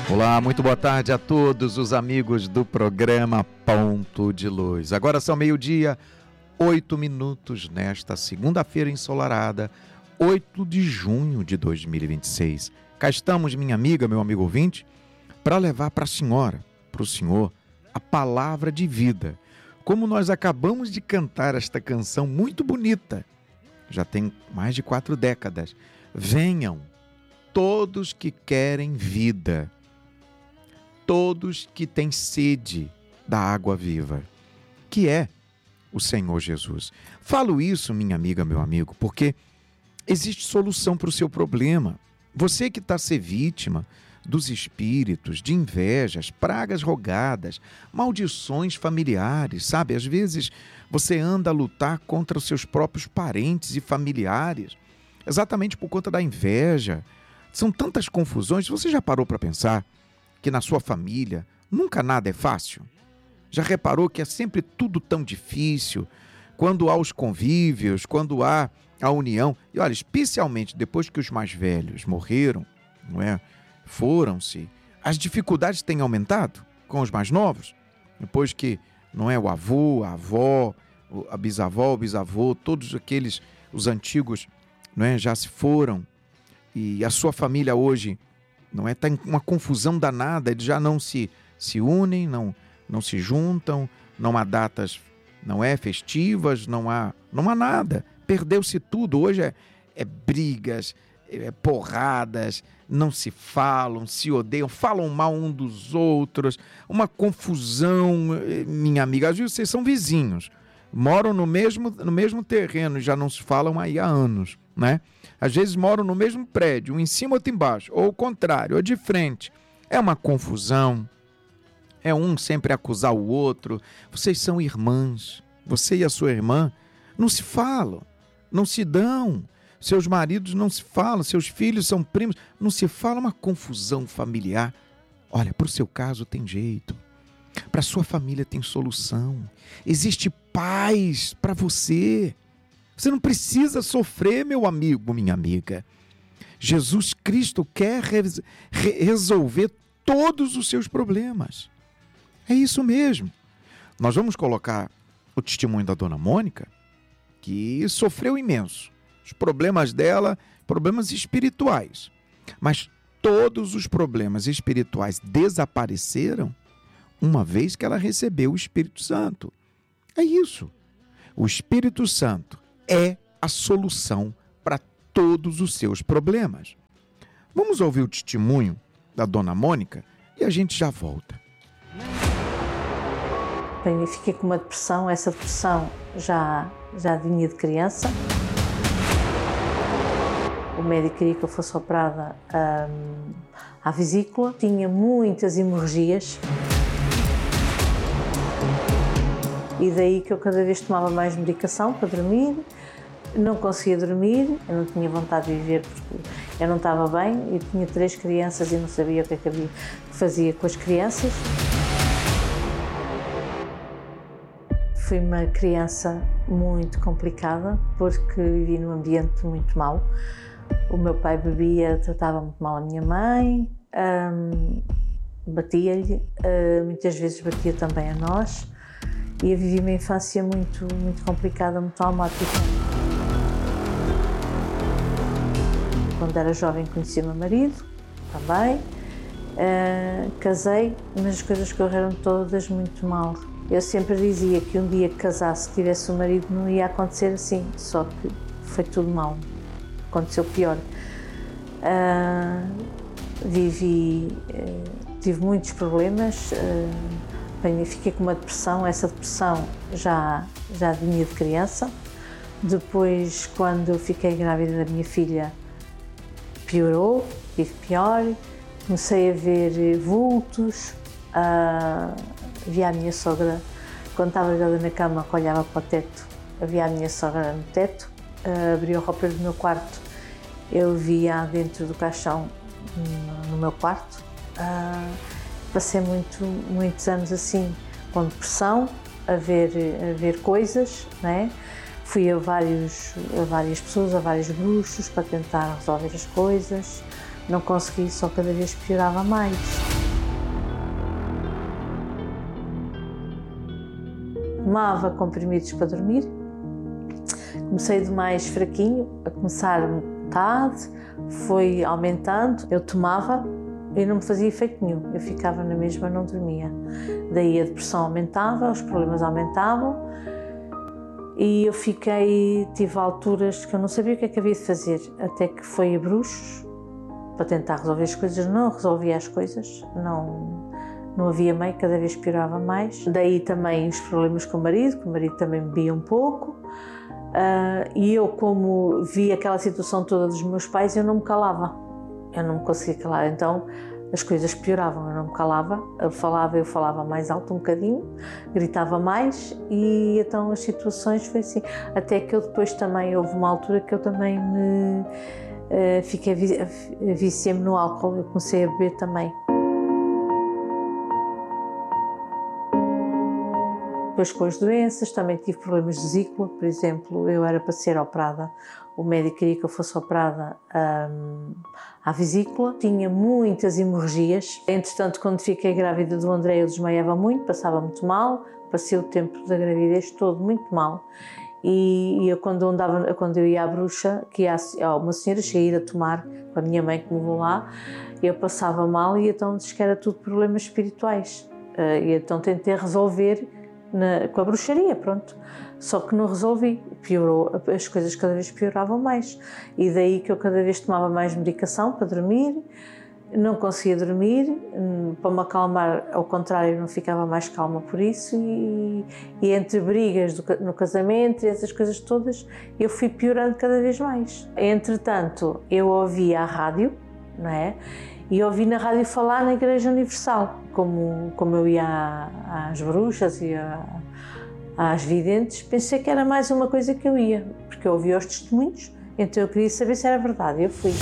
Olá, muito boa tarde a todos os amigos do programa Ponto de Luz. Agora são 12h, 8 nesta segunda-feira ensolarada, 8 de junho de 2026. Cá estamos, minha amiga, meu amigo ouvinte, para levar para a senhora, para o senhor, a palavra de vida. Como nós acabamos de cantar esta canção muito bonita, já tem mais de 4 décadas. Venham todos que querem vida, todos que têm sede da água viva, que é o Senhor Jesus. Falo isso, minha amiga, meu amigo, porque existe solução para o seu problema. Você que está a ser vítima dos espíritos, de invejas, pragas rogadas, maldições familiares, sabe? Às vezes você anda a lutar contra os seus próprios parentes e familiares, exatamente por conta da inveja. São tantas confusões. Você já parou para pensar que na sua família nunca nada é fácil? Já reparou que é sempre tudo tão difícil? Quando há os convívios, quando há a união, e olha, especialmente depois que os mais velhos morreram, não é? Foram-se, as dificuldades têm aumentado com os mais novos, depois que, não é, o avô, a avó, a bisavó, o bisavô, todos aqueles, os antigos, não é, já se foram, e a sua família hoje, não é, está em uma confusão danada, eles já não se unem, não se juntam, não há datas, não é, festivas, não há nada, perdeu-se tudo. Hoje é brigas, porradas, não se falam, se odeiam, falam mal um dos outros, uma confusão, minha amiga. Às vezes vocês são vizinhos, moram no mesmo terreno, já não se falam aí há anos, né? Às vezes moram no mesmo prédio, um em cima, outro embaixo, ou o contrário, ou de frente. É uma confusão, é um sempre acusar o outro. Vocês são irmãs, você e a sua irmã não se falam, não se dão, seus maridos não se falam, seus filhos são primos, não se fala, uma confusão familiar. Olha, para o seu caso tem jeito, para a sua família tem solução, existe paz para você. Você não precisa sofrer, meu amigo, minha amiga. Jesus Cristo quer resolver todos os seus problemas. É isso mesmo. Nós vamos colocar o testemunho da dona Mônica, que sofreu imenso. Os problemas dela, problemas espirituais. Mas todos os problemas espirituais desapareceram uma vez que ela recebeu o Espírito Santo. É isso. O Espírito Santo é a solução para todos os seus problemas. Vamos ouvir o testemunho da dona Mônica e a gente já volta. Bem, eu fiquei com uma depressão. Essa depressão já vinha de criança. O médico queria que eu fosse operada à vesícula. Tinha muitas hemorragias. E daí que eu cada vez tomava mais medicação para dormir. Não conseguia dormir, eu não tinha vontade de viver porque eu não estava bem. Eu tinha 3 crianças e não sabia o que é que fazia com as crianças. Fui uma criança muito complicada porque vivi num ambiente muito mau. O meu pai bebia, tratava muito mal a minha mãe, batia-lhe, muitas vezes batia também a nós. E eu vivi uma infância muito complicada, muito traumática. Quando era jovem conheci o meu marido, também. Casei, mas as coisas correram todas muito mal. Eu sempre dizia que um dia que casasse, que tivesse um marido, não ia acontecer assim, só que foi tudo mal. Aconteceu pior. Tive muitos problemas. Bem, eu fiquei com uma depressão. Essa depressão já vinha de criança. Depois, quando fiquei grávida da minha filha, piorou, tive pior. Comecei a ver vultos. Via a minha sogra, quando estava deitada na cama, que olhava para o teto, via a minha sogra no teto. Abria a roupa do meu quarto, eu via dentro do caixão no meu quarto. Passei muitos anos assim, com depressão, a ver coisas, né? Fui a várias pessoas, a vários bruxos para tentar resolver as coisas. Não consegui, só cada vez piorava mais. tomava comprimidos para dormir. Comecei de mais fraquinho, a começar metade, foi aumentando, eu tomava e não me fazia efeito nenhum, eu ficava na mesma, não dormia. Daí a depressão aumentava, os problemas aumentavam e eu tive alturas que eu não sabia o que é que havia de fazer, até que foi a bruxos para tentar resolver as coisas, não resolvia as coisas, não havia meio, cada vez piorava mais. Daí também os problemas com o marido, que o marido também bebia um pouco. E eu, como vi aquela situação toda dos meus pais, eu não me calava, eu não me conseguia calar, então as coisas pioravam, eu não me calava, eu falava mais alto um bocadinho, gritava mais e então as situações foi assim, até que eu depois também, houve uma altura que eu também viciei-me no álcool, eu comecei a beber também. Depois com as doenças, também tive problemas de vesícula, por exemplo, eu era para ser operada, o médico queria que eu fosse operada à vesícula, tinha muitas hemorragias, entretanto quando fiquei grávida do André eu desmaiava muito, passava muito mal, passei o tempo da gravidez todo muito mal e eu quando eu ia à bruxa, que ia uma senhora cheia a ir a tomar, com a minha mãe que me levou lá, eu passava mal e então disse que era tudo problemas espirituais, e então tentei resolver com a bruxaria, pronto. Só que não resolvi, piorou, as coisas cada vez pioravam mais. E daí que eu cada vez tomava mais medicação para dormir, não conseguia dormir, para me acalmar, ao contrário, não ficava mais calma por isso. E entre brigas no casamento e essas coisas todas, eu fui piorando cada vez mais. Entretanto, eu ouvia a rádio, não é? E ouvi na rádio falar na Igreja Universal, como eu ia às bruxas e às videntes, pensei que era mais uma coisa que eu ia, porque eu ouvi os testemunhos, então eu queria saber se era verdade, eu fui.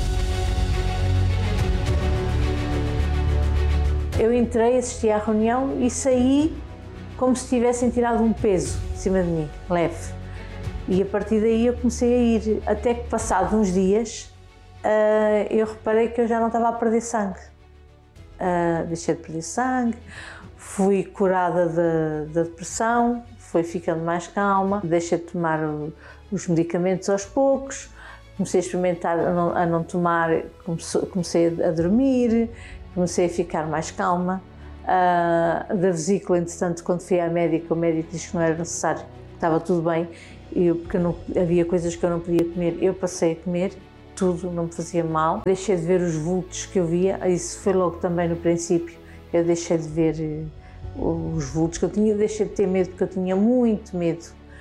Eu entrei, assisti à reunião e saí como se tivessem tirado um peso de cima de mim, leve. E a partir daí eu comecei a ir, até que passados uns dias, eu reparei que eu já não estava a perder sangue. Deixei de perder sangue, fui curada da depressão, fui ficando mais calma, deixei de tomar os medicamentos aos poucos, comecei a experimentar a não tomar, comecei a dormir, comecei a ficar mais calma. Da vesícula, entretanto, quando fui à médica, o médico disse que não era necessário, estava tudo bem, porque havia coisas que eu não podia comer, eu passei a comer. Tudo não me fazia mal. Deixei de ver os vultos que eu via, isso foi logo também no princípio. Eu deixei de ver os vultos que eu tinha, deixei de ter medo, porque eu tinha muito medo.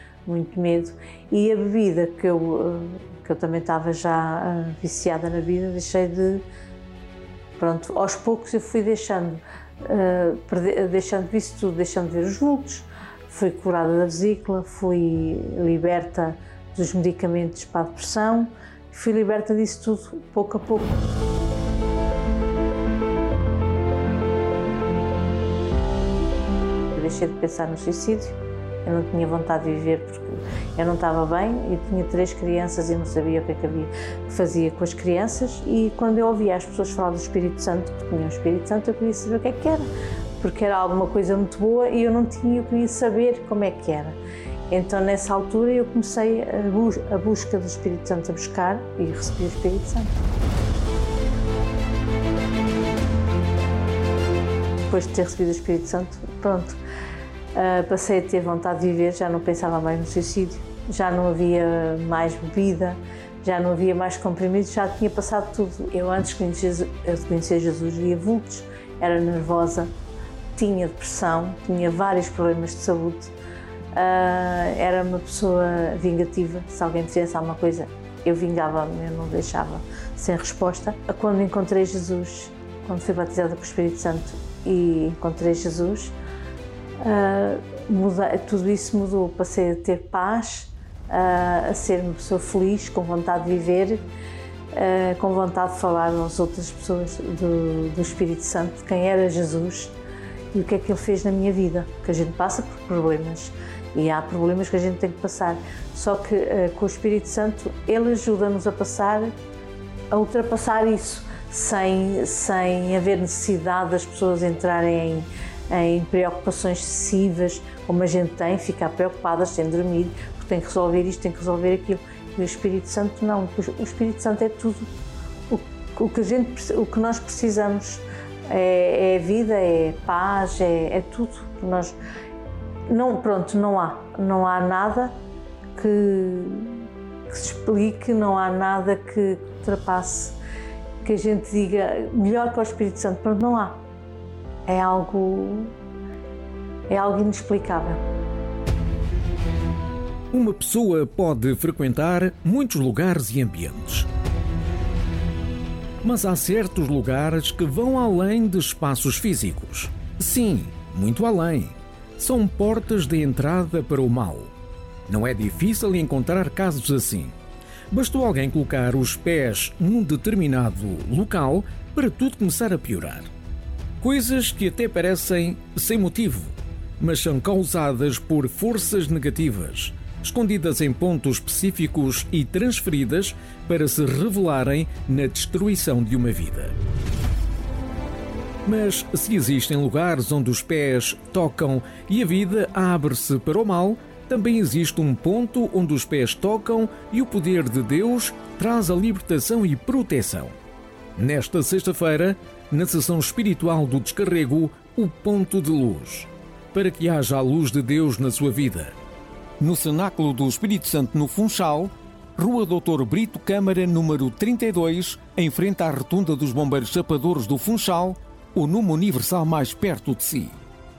E a bebida, que eu também estava já viciada na bebida, deixei de... Pronto, aos poucos eu fui deixando isso tudo, deixando de ver os vultos, fui curada da vesícula, fui liberta dos medicamentos para a depressão, fui liberta disso tudo, pouco a pouco. Eu deixei de pensar no suicídio, eu não tinha vontade de viver porque eu não estava bem e tinha 3 crianças e não sabia o que é que fazia com as crianças. E quando eu ouvia as pessoas falar do Espírito Santo, que tinham o Espírito Santo, eu queria saber o que é que era, porque era alguma coisa muito boa e eu queria saber como é que era. Então, nessa altura, eu comecei a busca do Espírito Santo, a buscar e recebi o Espírito Santo. Depois de ter recebido o Espírito Santo, pronto, passei a ter vontade de viver, já não pensava mais no suicídio, já não havia mais bebida, já não havia mais comprimidos, já tinha passado tudo. Eu, antes de conhecer Jesus, via vultos, era nervosa, tinha depressão, tinha vários problemas de saúde. Era uma pessoa vingativa, se alguém fizesse alguma coisa eu vingava-me, eu não deixava sem resposta. Quando encontrei Jesus, quando fui batizada com o Espírito Santo e encontrei Jesus, tudo isso mudou, passei a ter paz, a ser uma pessoa feliz, com vontade de viver, com vontade de falar às outras pessoas do Espírito Santo, de quem era Jesus e o que é que ele fez na minha vida, porque a gente passa por problemas. E há problemas que a gente tem que passar, só que com o Espírito Santo ele ajuda-nos a ultrapassar isso, sem haver necessidade das pessoas entrarem em preocupações excessivas, como a gente tem, ficar preocupadas sem dormir, porque tem que resolver isto, tem que resolver aquilo. E o Espírito Santo não, o Espírito Santo é tudo o que nós precisamos, é vida, é paz, é tudo. Não há nada que se explique, não há nada que ultrapasse, que a gente diga melhor que o Espírito Santo. Pronto, não há. É algo inexplicável. Uma pessoa pode frequentar muitos lugares e ambientes, mas há certos lugares que vão além de espaços físicos. Sim, muito além. São portas de entrada para o mal. Não é difícil encontrar casos assim. Bastou alguém colocar os pés num determinado local para tudo começar a piorar. Coisas que até parecem sem motivo, mas são causadas por forças negativas, escondidas em pontos específicos e transferidas para se revelarem na destruição de uma vida. Mas se existem lugares onde os pés tocam e a vida abre-se para o mal, também existe um ponto onde os pés tocam e o poder de Deus traz a libertação e proteção. Nesta sexta-feira, na sessão espiritual do Descarrego, o ponto de luz, para que haja a luz de Deus na sua vida. No Cenáculo do Espírito Santo, no Funchal, Rua Dr. Brito Câmara, número 32, em frente à Rotunda dos Bombeiros Chapadores do Funchal, o número universal mais perto de si.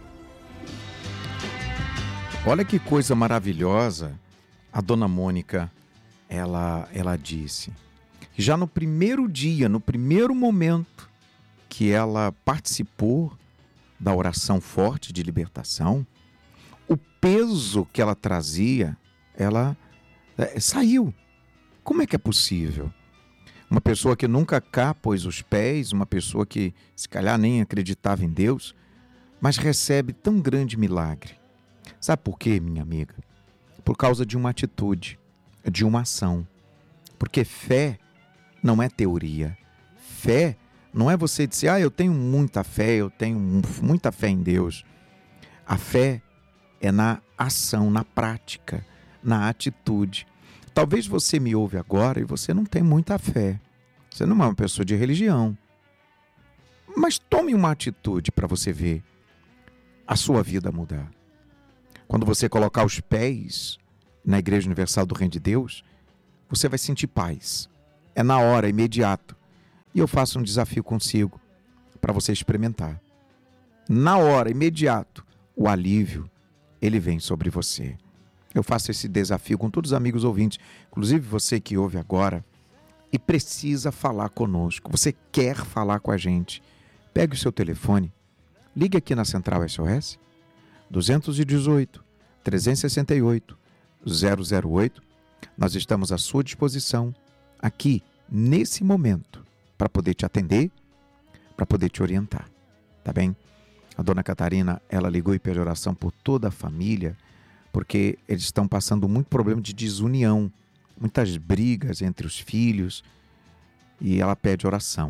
Olha que coisa maravilhosa. A dona Mônica, ela disse que já no primeiro dia, no primeiro momento que ela participou da oração forte de libertação, o peso que ela trazia, ela saiu. Como é que é possível? Uma pessoa que nunca cá pôs os pés, uma pessoa que se calhar nem acreditava em Deus, mas recebe tão grande milagre. Sabe por quê, minha amiga? Por causa de uma atitude, de uma ação. Porque fé não é teoria. Fé não é você dizer, eu tenho muita fé, eu tenho muita fé em Deus. A fé é na ação, na prática, na atitude. Talvez você me ouve agora e você não tem muita fé. Você não é uma pessoa de religião. Mas tome uma atitude para você ver a sua vida mudar. Quando você colocar os pés na Igreja Universal do Reino de Deus, você vai sentir paz. É na hora, imediato. E eu faço um desafio consigo para você experimentar. Na hora, imediato, o alívio, ele vem sobre você. Eu faço esse desafio com todos os amigos ouvintes, inclusive você que ouve agora e precisa falar conosco. Você quer falar com a gente. Pegue o seu telefone, ligue aqui na Central SOS, 218 368 008. Nós estamos à sua disposição aqui, nesse momento, para poder te atender, para poder te orientar, tá bem? A dona Catarina, ela ligou e pediu oração por toda a família, porque eles estão passando muito problema de desunião, muitas brigas entre os filhos, e ela pede oração.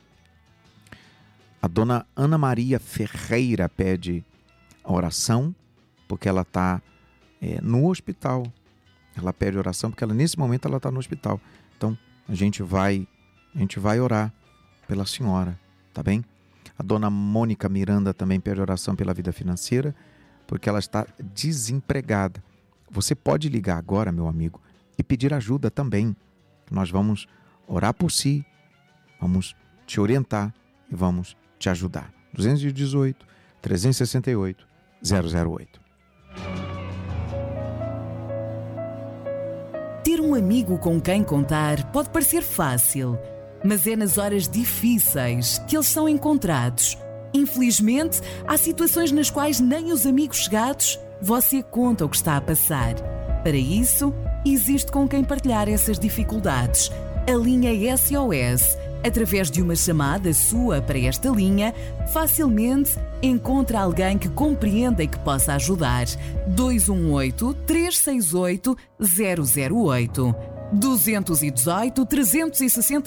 A dona Ana Maria Ferreira pede a oração, porque ela está no hospital. Ela pede oração porque nesse momento ela está no hospital. Então, a gente vai orar pela senhora, tá bem? A dona Mônica Miranda também pede oração pela vida financeira, porque ela está desempregada. Você pode ligar agora, meu amigo, e pedir ajuda também. Nós vamos orar por si, vamos te orientar e vamos te ajudar. 218 368 008. Ter um amigo com quem contar pode parecer fácil, mas é nas horas difíceis que eles são encontrados. Infelizmente, há situações nas quais nem os amigos chegados você conta o que está a passar. Para isso, existe com quem partilhar essas dificuldades. A linha SOS, através de uma chamada sua para esta linha, facilmente encontra alguém que compreenda e que possa ajudar. 218-368-008.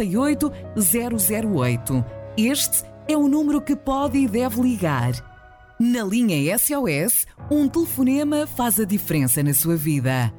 218-368-008. Este é o número que pode e deve ligar. Na linha SOS, um telefonema faz a diferença na sua vida.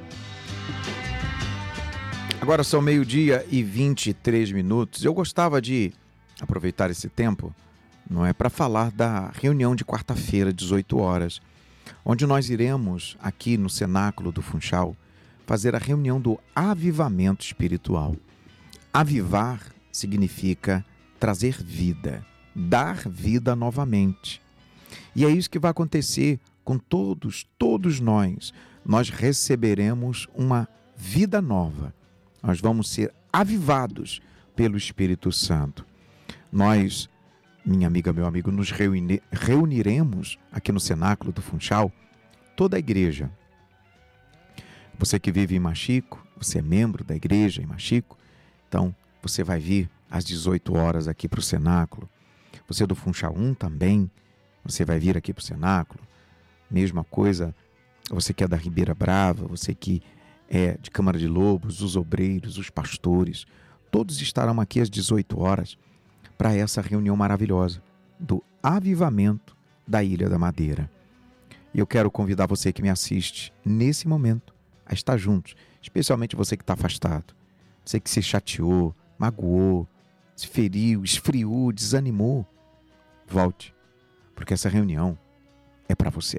Agora são 12h23. Eu gostava de aproveitar esse tempo, não é, para falar da reunião de quarta-feira, 18 horas, onde nós iremos, aqui no Cenáculo do Funchal, fazer a reunião do avivamento espiritual. Avivar significa trazer vida, dar vida novamente. E é isso que vai acontecer com todos nós. Nós receberemos uma vida nova. Nós vamos ser avivados pelo Espírito Santo. Nós, minha amiga, meu amigo, nos reuniremos aqui no Cenáculo do Funchal, toda a igreja. Você que vive em Machico, você é membro da igreja em Machico, então você vai vir às 18 horas aqui para o Cenáculo. Você do Funchal 1 também, você vai vir aqui para o Cenáculo. Mesma coisa, você que é da Ribeira Brava, você que é de Câmara de Lobos, os obreiros, os pastores, todos estarão aqui às 18 horas para essa reunião maravilhosa do avivamento da Ilha da Madeira. E eu quero convidar você que me assiste nesse momento a estar juntos, especialmente você que está afastado, você que se chateou, magoou, se feriu, esfriou, desanimou. Volte, porque essa reunião é para você.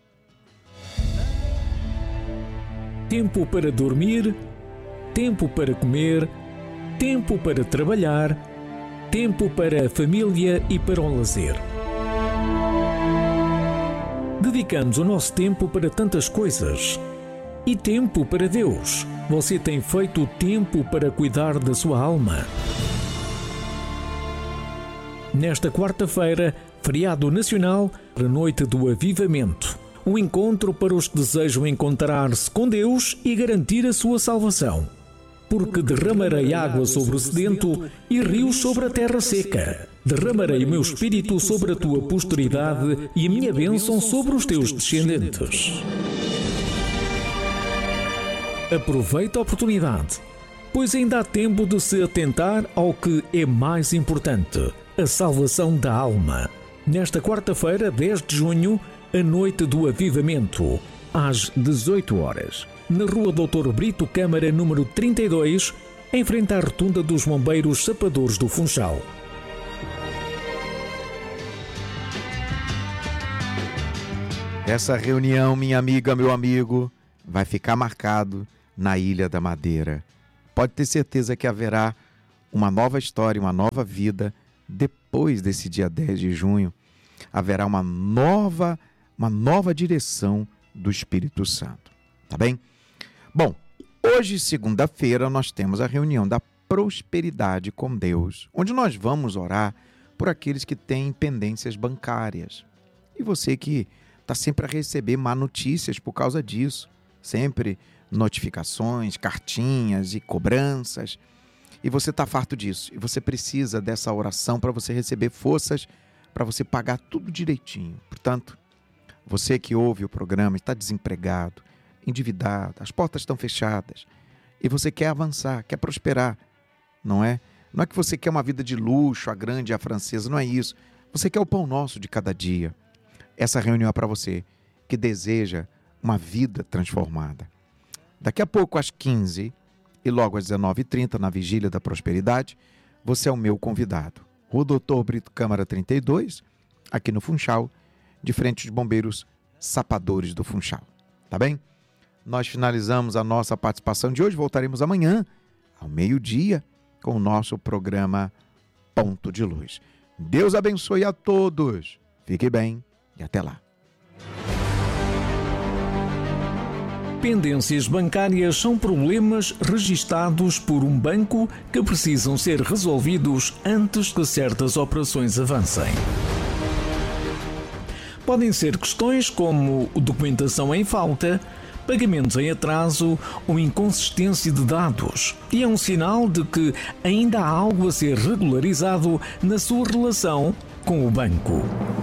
Tempo para dormir, tempo para comer, tempo para trabalhar, tempo para a família e para o lazer. Dedicamos o nosso tempo para tantas coisas. E tempo para Deus. Você tem feito tempo para cuidar da sua alma? Nesta quarta-feira, feriado nacional, a noite do avivamento. Um encontro para os que desejam encontrar-se com Deus e garantir a sua salvação. Porque derramarei água sobre o sedento e rios sobre a terra seca. Derramarei o meu espírito sobre a tua posteridade e a minha bênção sobre os teus descendentes. Aproveite a oportunidade, pois ainda há tempo de se atentar ao que é mais importante, a salvação da alma. Nesta quarta-feira, 10 de junho, a noite do avivamento, às 18 horas, na Rua Dr. Brito Câmara, número 32, em frente à rotunda dos Bombeiros Sapadores do Funchal. Essa reunião, minha amiga, meu amigo, vai ficar marcado na Ilha da Madeira. Pode ter certeza que haverá uma nova história, uma nova vida depois desse dia 10 de junho. Haverá uma nova direção do Espírito Santo. Tá bem? Bom, hoje, segunda-feira, nós temos a reunião da prosperidade com Deus, onde nós vamos orar por aqueles que têm pendências bancárias. E você que está sempre a receber má notícias por causa disso, sempre notificações, cartinhas e cobranças, e você está farto disso, e você precisa dessa oração para você receber forças, para você pagar tudo direitinho. Portanto, você que ouve o programa está desempregado, endividado, as portas estão fechadas, e você quer avançar, quer prosperar, não é? Não é que você quer uma vida de luxo, a grande e a francesa, não é isso. Você quer o pão nosso de cada dia. Essa reunião é para você que deseja uma vida transformada. Daqui a pouco, às 15 e logo às 19h30, na Vigília da Prosperidade, você é o meu convidado. Rua Dr. Brito Câmara 32, aqui no Funchal, de frente aos Bombeiros Sapadores do Funchal. Tá bem? Nós finalizamos a nossa participação de hoje. Voltaremos amanhã, ao meio-dia, com o nosso programa Ponto de Luz. Deus abençoe a todos. Fique bem e até lá. Pendências bancárias são problemas registados por um banco que precisam ser resolvidos antes que certas operações avancem. Podem ser questões como documentação em falta, pagamentos em atraso ou inconsistência de dados, e é um sinal de que ainda há algo a ser regularizado na sua relação com o banco.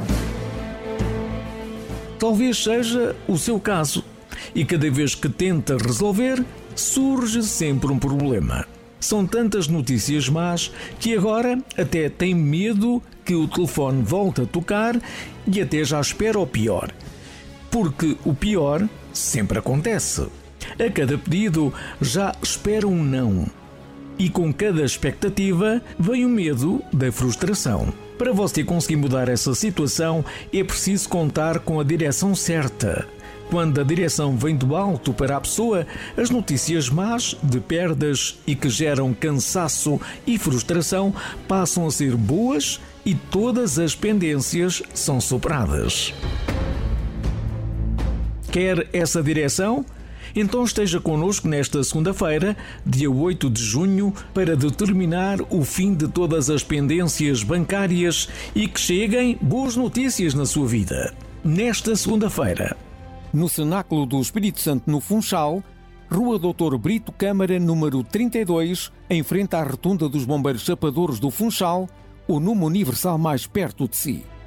Talvez seja o seu caso. E cada vez que tenta resolver, surge sempre um problema. São tantas notícias más que agora até tem medo que o telefone volte a tocar e até já espera o pior. Porque o pior sempre acontece. A cada pedido já espera um não. E com cada expectativa vem o medo da frustração. Para você conseguir mudar essa situação, é preciso contar com a direção certa. Quando a direção vem do alto para a pessoa, as notícias más de perdas e que geram cansaço e frustração passam a ser boas e todas as pendências são superadas. Quer essa direção? Então esteja connosco nesta segunda-feira, dia 8 de junho, para determinar o fim de todas as pendências bancárias e que cheguem boas notícias na sua vida. Nesta segunda-feira, no Cenáculo do Espírito Santo, no Funchal, Rua Dr. Brito Câmara, número 32, em frente à Rotunda dos Bombeiros Chapadores do Funchal, o número universal mais perto de si.